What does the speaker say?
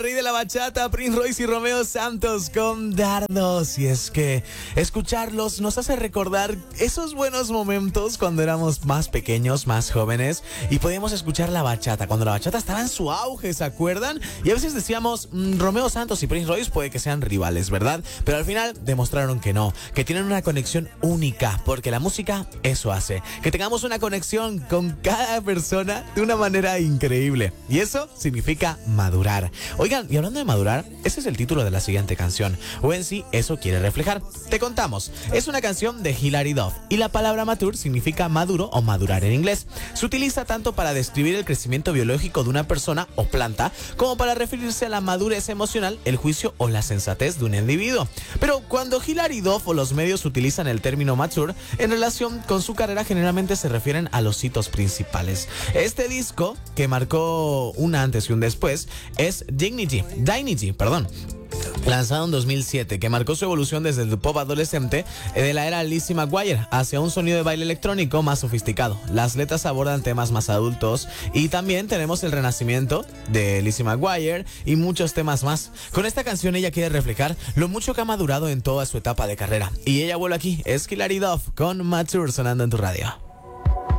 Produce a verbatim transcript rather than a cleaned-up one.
Rey de la bachata, Prince Royce y Romeo Santos con Dardos. Y es que escucharlos nos hace recordar esos buenos momentos cuando éramos más pequeños, más jóvenes y podíamos escuchar la bachata, cuando la bachata estaba en su auge, ¿se acuerdan? Y a veces decíamos, mmm, Romeo Santos y Prince Royce puede que sean rivales, ¿verdad? Pero al final demostraron que no, que tienen una conexión única, porque la música eso hace, que tengamos una conexión con cada persona de una manera increíble. Y eso significa madurar. Oigan, y hablando de madurar, ese es el título de la siguiente canción, o en sí eso quiere reflejar. Te contamos, es una canción de Hilary Duff y la palabra mature significa maduro o madurar en inglés. Se utiliza tanto para describir el crecimiento biológico de una persona o planta, como para referirse a la madurez emocional, el juicio o la sensatez de un individuo. Pero cuando Hilary Duff o los medios utilizan el término mature, en relación con su carrera generalmente se refieren a los hitos principales. Este disco, que marcó un antes y un después, es Dignity, Dignity, perdón. Lanzado en dos mil siete, que marcó su evolución desde el pop adolescente de la era Lizzie McGuire hacia un sonido de baile electrónico más sofisticado. Las letras abordan temas más adultos y también tenemos el renacimiento de Lizzie McGuire y muchos temas más. Con esta canción ella quiere reflejar lo mucho que ha madurado en toda su etapa de carrera. Y ella vuelve aquí, es Hilary Duff con Mature sonando en tu radio.